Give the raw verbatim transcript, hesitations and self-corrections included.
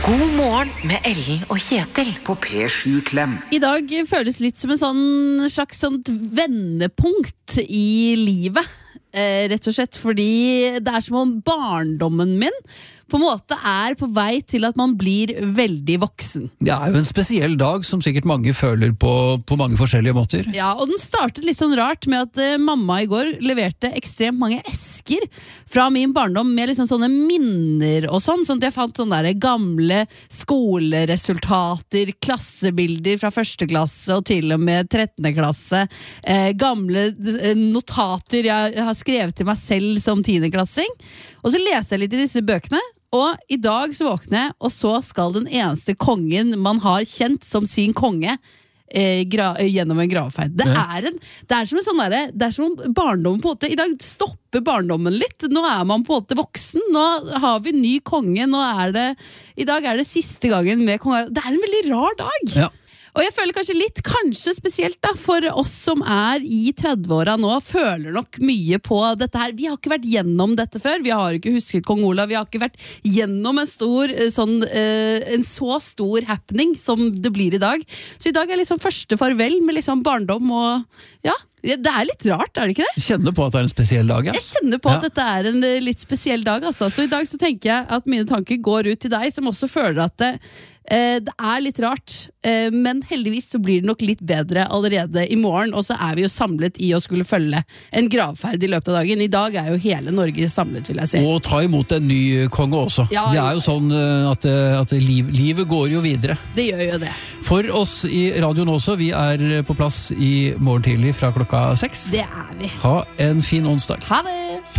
God morgen med Ellen og Kjetil på P sju Klem. I dag føles litt som en sånn slags sånt vendepunkt i livet. Eh, rett og slett fordi det er som om barndommen min på en måte er på vei til at man blir veldig voksen. Det er jo en spesiell dag som sikkert mange føler på, på mange forskjellige måter. Ja, og den startet litt sånn rart med at uh, mamma i går leverte ekstremt mange esker fra min barndom med liksom sånne minner og sånn, sånn at jeg fant sånne der gamle skoleresultater, klassebilder fra første klasse og til og med trettende klasse, eh, gamle eh, notater jeg har skrevet til meg selv som tiendeklassing, og så leser jeg litt i disse bøkene. Og i dag så våkner jeg, og så skal den eneste kongen man har kjent som sin konge eh, gra gjennom en gravferd. Det er, en, det er som en sånn derre, det er som om barndommen på en måte, i dag stopper barndommen litt. Nå er man på en måte voksen, nå har vi ny konge, nå er det, i dag er det siste gangen med konge. Det er en veldig rar dag. Ja. Og jeg føler kanskje litt, kanskje spesielt da, for oss som er i tredveåra nå, føler nok mye på dette her. Vi har ikke vært gjennom dette før, vi har ikke husket kong Olav, vi har ikke vært gjennom en stor, sånn, uh, en så stor happening som det blir i dag. Så i dag er liksom første farvel med liksom barndom og, ja, det er litt rart, er det ikke det? Kjenner på at det er en spesiell dag, ja. Jeg kjenner på Ja. at dette er en uh, litt spesiell dag, altså. Så i dag så tenker jeg at mine tanker går ut til deg, som også føler at det Eh, det er litt rart, eh, men heldigvis så blir det nok litt bedre allerede i morgen, og så er vi jo samlet i å skulle følge en gravferd i løpet av dagen. I dag er jo hele Norge samlet, vil jeg si. Og ta imot en ny konge også. Ja, det er jo sånn uh, at, uh, at liv, livet går jo videre. Det gjør jo det. For oss i radioen også, vi er på plass i morgen tidlig fra klokka seks. Det er vi. Ha en fin onsdag. Ha det!